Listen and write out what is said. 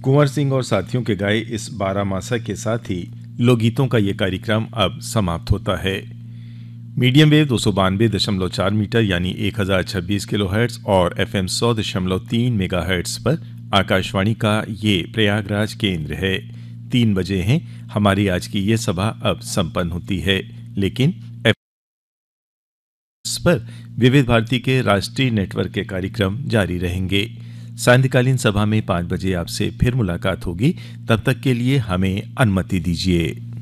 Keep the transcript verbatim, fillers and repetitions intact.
कुंवर सिंह और साथियों के गाए इस बारामासा के साथ ही लोकगीतों का ये कार्यक्रम अब समाप्त होता है। मीडियम वेव दो सौ बानवे दशमलव चार मीटर यानी एक हजार छब्बीस किलो हर्ट्ज और एफ एम सौ दशमलव तीन मेगा हर्ट्ज पर आकाशवाणी का ये प्रयागराज केंद्र है। तीन बजे हैं, हमारी आज की ये सभा अब संपन्न होती है, लेकिन एफ पर विविध भारती के राष्ट्रीय नेटवर्क के कार्यक्रम जारी रहेंगे। सांध्यकालीन सभा में पाँच बजे आपसे फिर मुलाकात होगी। तब तक के लिए हमें अनुमति दीजिए।